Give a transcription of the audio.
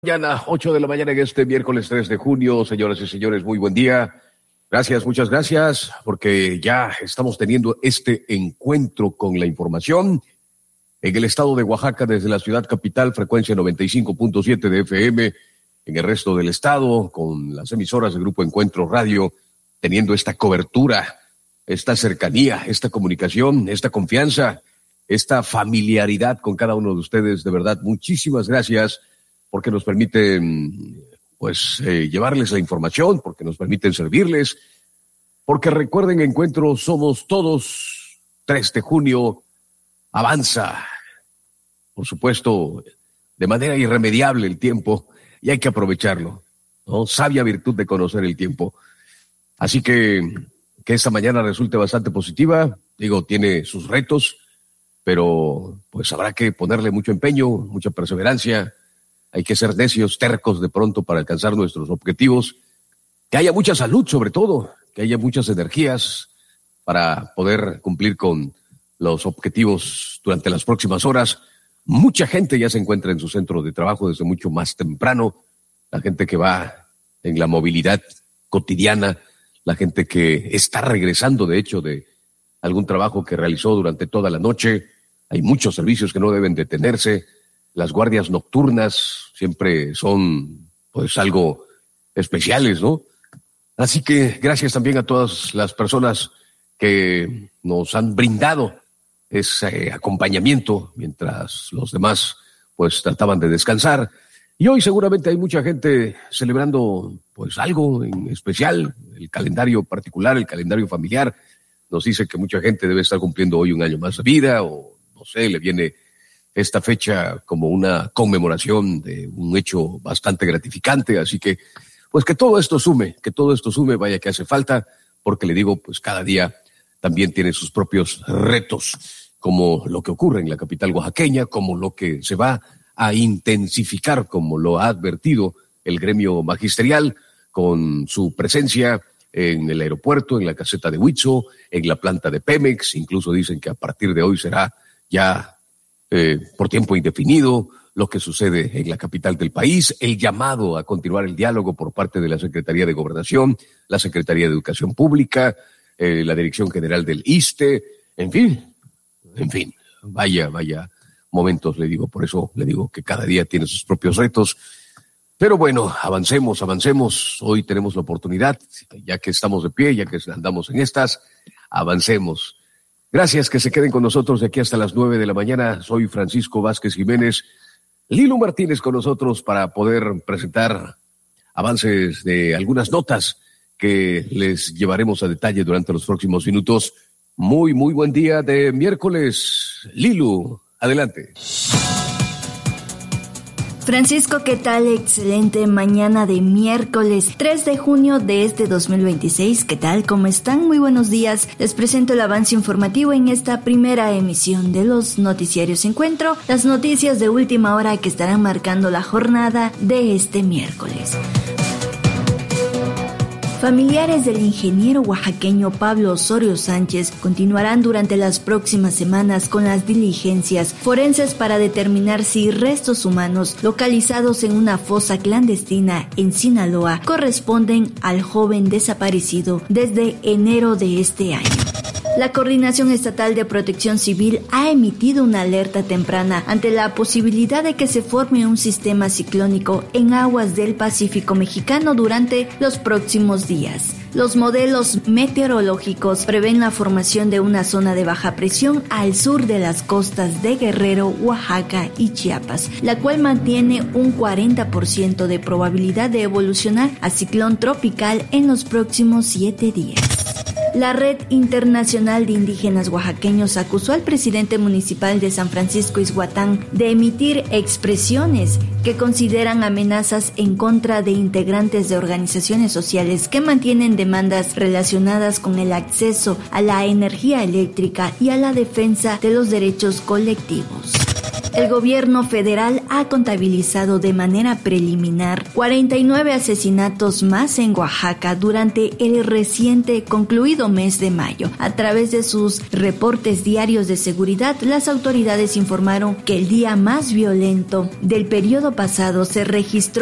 Mañana, 8 de la mañana en este miércoles 3 de junio, señoras y señores, muy buen día. Gracias, muchas gracias, porque ya estamos teniendo este encuentro con la información. En el estado de Oaxaca, desde la ciudad capital, frecuencia 95.7 de FM. En el resto del estado, con las emisoras del Grupo Encuentro Radio, teniendo esta cobertura, esta cercanía, esta comunicación, esta confianza, esta familiaridad con cada uno de ustedes. De verdad, muchísimas gracias, porque nos permiten, llevarles la información, porque nos permiten servirles, porque recuerden, Encuentro somos todos. 3 de junio avanza, por supuesto, de manera irremediable el tiempo, y hay que aprovecharlo, ¿no? Sabia virtud de conocer el tiempo. Así que esta mañana resulte bastante positiva. Digo, tiene sus retos, pero pues habrá que ponerle mucho empeño, mucha perseverancia. Hay que ser necios, tercos de pronto para alcanzar nuestros objetivos. Que haya mucha salud, sobre todo, que haya muchas energías para poder cumplir con los objetivos durante las próximas horas. Mucha gente ya se encuentra en su centro de trabajo desde mucho más temprano. La gente que va en la movilidad cotidiana, la gente que está regresando, de hecho, de algún trabajo que realizó durante toda la noche. Hay muchos servicios que no deben detenerse. Las guardias nocturnas siempre son, pues, algo especiales, ¿no? Así que gracias también a todas las personas que nos han brindado ese acompañamiento mientras los demás, pues, trataban de descansar. Y hoy seguramente hay mucha gente celebrando, pues, algo en especial. El calendario particular, el calendario familiar, nos dice que mucha gente debe estar cumpliendo hoy un año más de vida, o no sé, le viene esta fecha como una conmemoración de un hecho bastante gratificante. Así que, pues, que todo esto sume, vaya que hace falta, porque le digo, pues cada día también tiene sus propios retos, como lo que ocurre en la capital oaxaqueña, como lo que se va a intensificar, como lo ha advertido el gremio magisterial, con su presencia en el aeropuerto, en la caseta de Huitzo, en la planta de Pemex. Incluso dicen que a partir de hoy será ya por tiempo indefinido lo que sucede en la capital del país, el llamado a continuar el diálogo por parte de la Secretaría de Gobernación, la Secretaría de Educación Pública, la Dirección General del ISSSTE, en fin, vaya momentos, le digo. Por eso le digo que cada día tiene sus propios retos. Pero bueno, avancemos. Hoy tenemos la oportunidad, ya que estamos de pie, ya que andamos en estas, avancemos. Gracias, que se queden con nosotros de aquí hasta las 9 de la mañana. Soy Francisco Vázquez Jiménez. Lilo Martínez con nosotros para poder presentar avances de algunas notas que les llevaremos a detalle durante los próximos minutos. Muy buen día de miércoles. Lilo, adelante. Francisco, ¿qué tal? Excelente mañana de miércoles 3 de junio de este 2026. ¿Qué tal? ¿Cómo están? Muy buenos días. Les presento el avance informativo en esta primera emisión de los noticiarios Encuentro, las noticias de última hora que estarán marcando la jornada de este miércoles. Familiares del ingeniero oaxaqueño Pablo Osorio Sánchez continuarán durante las próximas semanas con las diligencias forenses para determinar si restos humanos localizados en una fosa clandestina en Sinaloa corresponden al joven desaparecido desde enero de este año. La Coordinación Estatal de Protección Civil ha emitido una alerta temprana ante la posibilidad de que se forme un sistema ciclónico en aguas del Pacífico mexicano durante los próximos días. Los modelos meteorológicos prevén la formación de una zona de baja presión al sur de las costas de Guerrero, Oaxaca y Chiapas, la cual mantiene un 40% de probabilidad de evolucionar a ciclón tropical en los próximos 7 días. La Red Internacional de Indígenas Oaxaqueños acusó al presidente municipal de San Francisco Ixhuatán de emitir expresiones que consideran amenazas en contra de integrantes de organizaciones sociales que mantienen demandas relacionadas con el acceso a la energía eléctrica y a la defensa de los derechos colectivos. El gobierno federal ha contabilizado de manera preliminar 49 asesinatos más en Oaxaca durante el reciente concluido mes de mayo. A través de sus reportes diarios de seguridad, las autoridades informaron que el día más violento del periodo pasado se registró